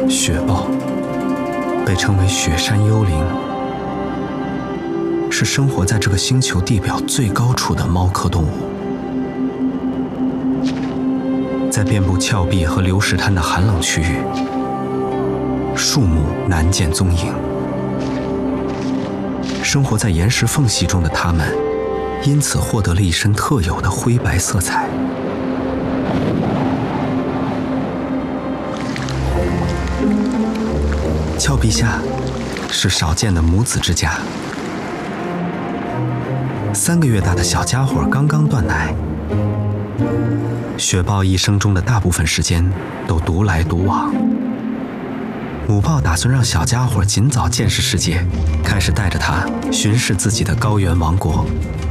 雪豹被称为雪山幽灵，是生活在这个星球地表最高处的猫科动物。在遍布峭壁和流石滩的寒冷区域，树木难见踪影。生活在岩石缝隙中的它们，因此获得了一身特有的灰白色彩。峭壁下是少见的母子之家，3个月大的小家伙刚刚断奶。雪豹一生中的大部分时间都独来独往。母豹打算让小家伙尽早见识世界，开始带着它巡视自己的高原王国。